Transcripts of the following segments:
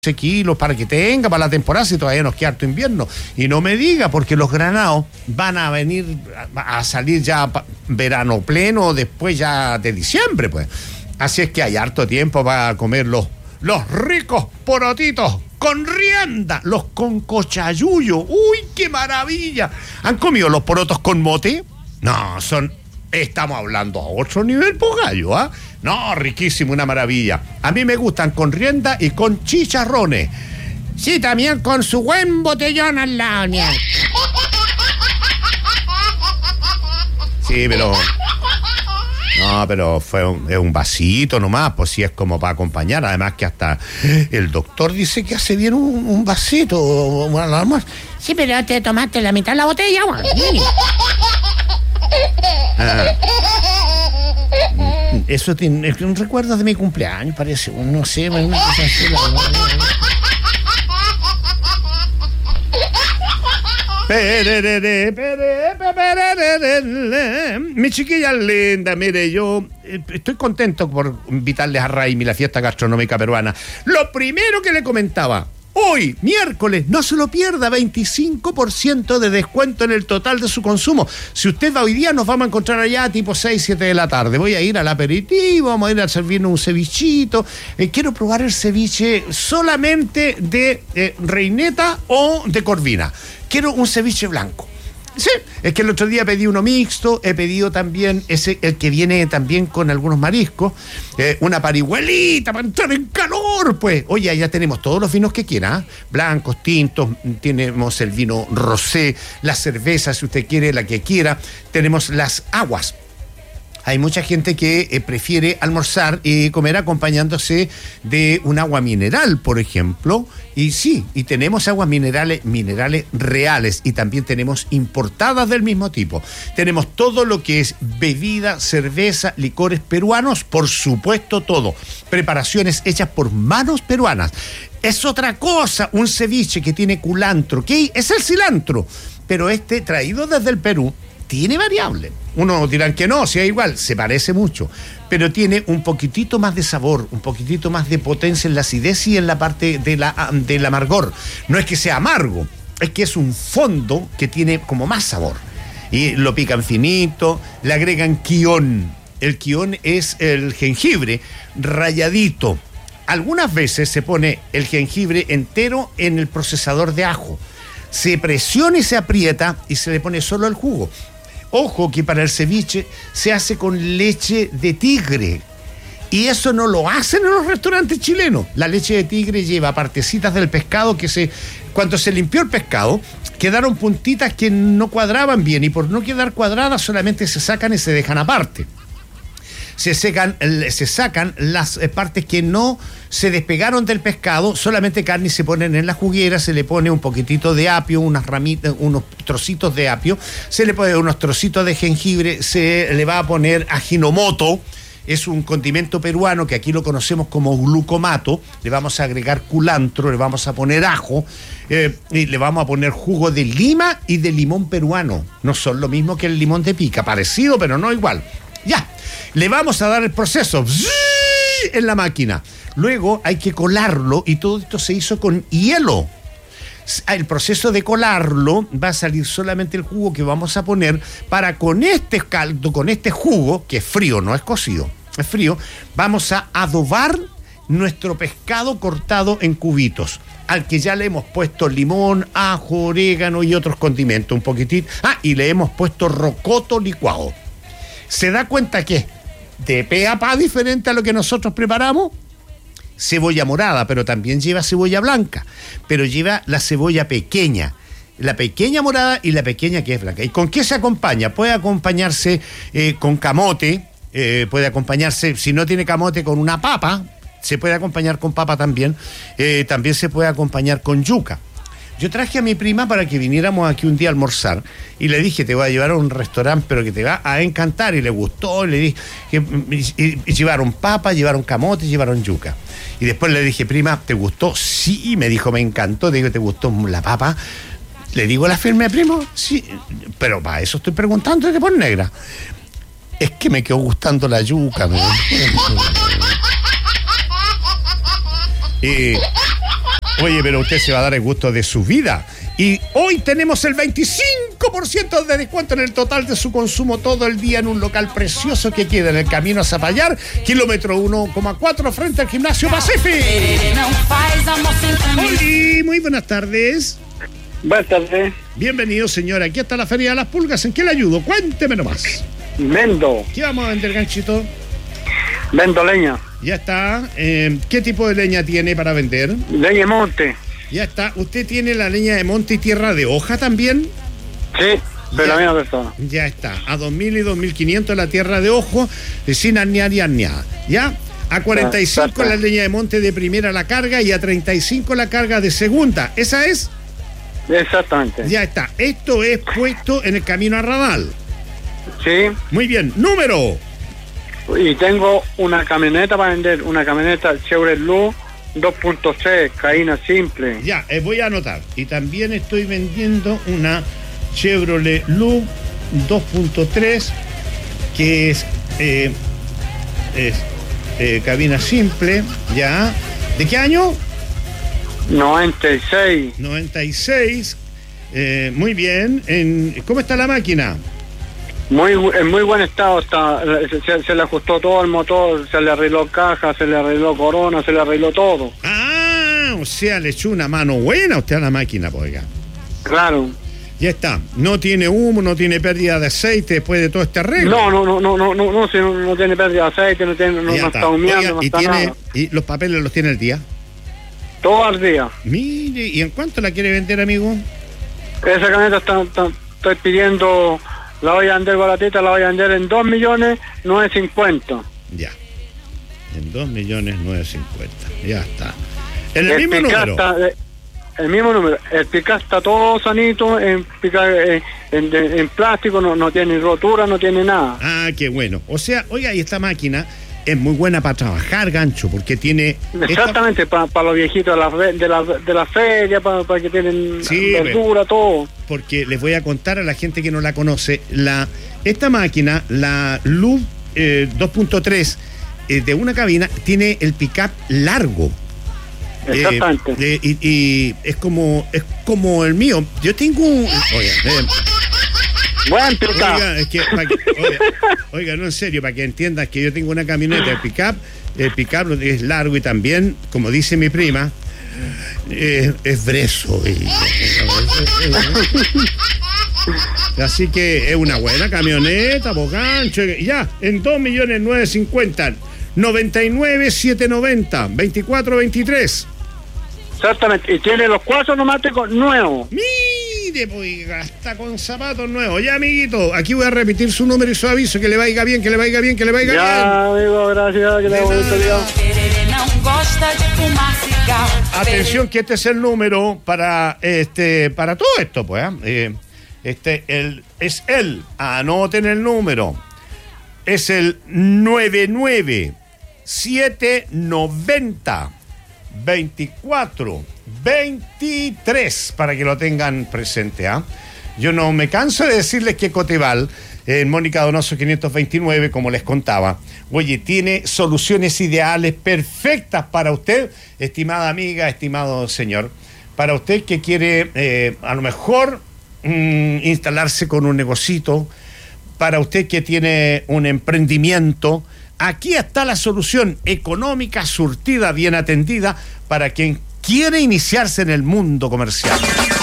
kilos para que tenga para la temporada si todavía nos queda harto invierno. Y no me diga, porque los granados van a venir a salir ya verano pleno después ya de diciembre, pues. Así es que hay harto tiempo para comer los ricos porotitos con rienda, los con cochayuyo. ¡Uy, qué maravilla! ¿Han comido los porotos con mote? No, estamos hablando a otro nivel, pues, gallo, ¿ah? No, riquísimo, una maravilla. A mí me gustan con rienda y con chicharrones. Sí, también con su buen botellón al lado, mía. Sí, pero... No, pero es un vasito nomás, pues sí, es como para acompañar. Además que hasta el doctor dice que hace bien un vasito. Sí, pero te tomaste la mitad de la botella, güey. Eso tiene un recuerdo de mi cumpleaños, parece. No sé, una cosa así. Mi chiquilla linda, mire, yo estoy contento por invitarles a Raimi, la fiesta gastronómica peruana. Lo primero que le comentaba, hoy, miércoles, no se lo pierda, 25% de descuento en el total de su consumo. Si usted va hoy día, nos vamos a encontrar allá tipo 6, 7 de la tarde. Voy a ir al aperitivo, vamos a ir a servirnos un cevichito. Quiero probar el ceviche solamente de reineta o de corvina. Quiero un ceviche blanco. Sí, es que el otro día pedí uno mixto, he pedido también el que viene también con algunos mariscos, una parihuelita para entrar en calor, pues. Oye, ya tenemos todos los vinos que quiera, ¿eh? Blancos, tintos, tenemos el vino rosé, la cerveza, si usted quiere, la que quiera, tenemos las aguas. Hay mucha gente que prefiere almorzar y comer acompañándose de un agua mineral, por ejemplo. Y sí, y tenemos aguas minerales reales y también tenemos importadas del mismo tipo. Tenemos todo lo que es bebida, cerveza, licores peruanos, por supuesto todo. Preparaciones hechas por manos peruanas. Es otra cosa, un ceviche que tiene culantro. ¿Qué? Es el cilantro, pero traído desde el Perú, tiene variable. Unos dirán que no, si es igual, se parece mucho, pero tiene un poquitito más de sabor, un poquitito más de potencia en la acidez y en la parte del amargor. No es que sea amargo, es que es un fondo que tiene como más sabor. Y lo pican finito, le agregan quión. El quión es el jengibre ralladito. Algunas veces se pone el jengibre entero en el procesador de ajo. Se presiona y se aprieta y se le pone solo el jugo. Ojo que para el ceviche se hace con leche de tigre. Y eso no lo hacen en los restaurantes chilenos. La leche de tigre lleva partecitas del pescado cuando se limpió el pescado, quedaron puntitas que no cuadraban bien. Y por no quedar cuadradas solamente se sacan y se dejan aparte. Se sacan las partes que no se despegaron del pescado, solamente carne, y se ponen en la juguera, se le pone un poquitito de apio, unas ramitas, unos trocitos de apio, se le pone unos trocitos de jengibre, se le va a poner ajinomoto, es un condimento peruano que aquí lo conocemos como glucomato, le vamos a agregar culantro, le vamos a poner ajo, y le vamos a poner jugo de lima y de limón peruano. No son lo mismo que el limón de pica, parecido pero no igual. Ya, le vamos a dar el proceso en la máquina. Luego hay que colarlo y todo esto se hizo con hielo. El proceso de colarlo va a salir solamente el jugo que vamos a poner para con este caldo, con este jugo, que es frío, no es cocido, es frío, vamos a adobar nuestro pescado cortado en cubitos, al que ya le hemos puesto limón, ajo, orégano y otros condimentos, un poquitín. Y le hemos puesto rocoto licuado. ¿Se da cuenta que de pe a pa diferente a lo que nosotros preparamos? Cebolla morada, pero también lleva cebolla blanca, pero lleva la cebolla pequeña, la pequeña morada y la pequeña que es blanca. ¿Y con qué se acompaña? Puede acompañarse con camote, puede acompañarse, si no tiene camote, con una papa, se puede acompañar con papa también, también se puede acompañar con yuca. Yo traje a mi prima para que viniéramos aquí un día a almorzar y le dije, te voy a llevar a un restaurante pero que te va a encantar, y le gustó, le dije y llevaron papa, llevaron camote, llevaron yuca. Y después le dije, prima, ¿te gustó? Sí, me dijo, me encantó. Le digo, ¿te gustó la papa? Le digo la firme, primo, sí, pero para eso estoy preguntando, ¿de por negra? Es que me quedó gustando la yuca. Oye, pero usted se va a dar el gusto de su vida. Y hoy tenemos el 25% de descuento en el total de su consumo todo el día en un local precioso que queda en el camino a Zapallar, kilómetro 1,4 frente al Gimnasio Pacific. Hola, muy buenas tardes. Buenas tardes. Bienvenido, señor. Aquí está la Feria de las Pulgas. ¿En qué le ayudo? Cuénteme nomás. Vendo. ¿Qué vamos a vender, ganchito? Vendo leña. Ya está. ¿Qué tipo de leña tiene para vender? Leña de monte. Ya está. ¿Usted tiene la leña de monte y tierra de hoja también? Sí, pero la misma persona. Ya está. A 2.000 y 2.500 la tierra de ojo, sin arnear y arneada. ¿Ya? A 45 la leña de monte de primera la carga y a 35 la carga de segunda. ¿Esa es? Exactamente. Ya está. Esto es puesto en el camino a Radal. Sí. Muy bien. Número. Y tengo una camioneta para vender, una camioneta Chevrolet Luz 2.6, cabina simple. Ya, voy a anotar. Y también estoy vendiendo una Chevrolet Luz 2.3 que es cabina simple. Ya. ¿De qué año? 96. 96. Muy bien. ¿Cómo está la máquina? En muy buen estado está. Se le ajustó todo el motor, se le arregló caja, se le arregló corona, se le arregló todo. Ah, o sea, le echó una mano buena a usted a la máquina, oiga. Claro. Ya está. No tiene humo, no tiene pérdida de aceite después de todo este arreglo. No tiene pérdida de aceite, no está humeando, no está nada. ¿Y los papeles los tiene al día? Todo al día. Mire, ¿y en cuánto la quiere vender, amigo? Esa camioneta estoy pidiendo. La voy a vender baratita, la voy a vender en 2.950.000. Ya. En 2.950.000. Ya está. En el mismo número. El mismo número. El pickup está todo sanito, en plástico, no tiene rotura, no tiene nada. Ah, qué bueno. O sea, oiga, y esta máquina es muy buena para trabajar, gancho, porque tiene... Exactamente, para los viejitos de la feria, para que tienen verdura, todo. Porque les voy a contar a la gente que no la conoce, esta máquina, la Luz 2.3 de una cabina, tiene el pick-up largo. Exactamente. Y es como el mío. Yo tengo un... Buen pick-up. Oiga, es que, oiga, no, en serio, para que entiendas que yo tengo una camioneta de pick-up, el pick-up es largo y también, como dice mi prima, es brezo. Así que es una buena camioneta, bogancho. Ya, en 2.950.000, 99.790, 2423. Exactamente, y tiene los cuatro neumáticos nuevos. Mire, pues, hasta con zapatos nuevos. Ya, amiguito, aquí voy a repetir su número y su aviso, que le vaya bien, que le vaya bien, que le vaya bien. Ya, amigo, gracias, que le vaya bien. Atención, que este es el número para todo esto, pues. Anoten el número. Es el 99790-2423, para que lo tengan presente, ¿ah? Yo no me canso de decirles que Coteval, en Mónica Donoso 529, como les contaba, oye, tiene soluciones ideales, perfectas para usted, estimada amiga, estimado señor, para usted que quiere a lo mejor instalarse con un negocito, para usted que tiene un emprendimiento. Aquí está la solución económica, surtida, bien atendida, para quien quiere iniciarse en el mundo comercial.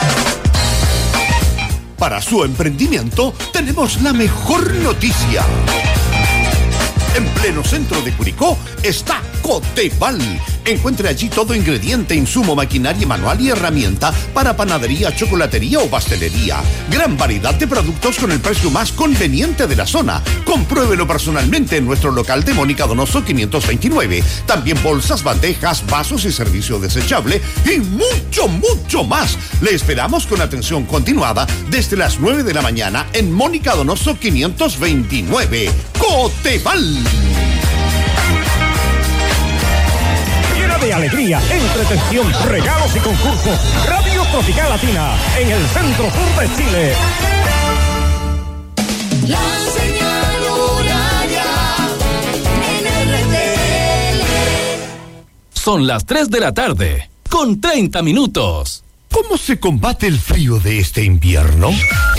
Para su emprendimiento tenemos la mejor noticia. En pleno centro de Curicó está Coteval. Encuentre allí todo ingrediente, insumo, maquinaria manual y herramienta para panadería, chocolatería o pastelería. Gran variedad de productos con el precio más conveniente de la zona. Compruébelo personalmente en nuestro local de Mónica Donoso 529. También bolsas, bandejas, vasos y servicio desechable y mucho, mucho más. Le esperamos con atención continuada desde las 9 de la mañana en Mónica Donoso 529. Coteval. De alegría, entretención, regalos y concursos. Radio Tropical Latina, en el centro sur de Chile. La señal horaria en RTL. Son las 3 de la tarde. con 30 minutos. ¿Cómo se combate el frío de este invierno?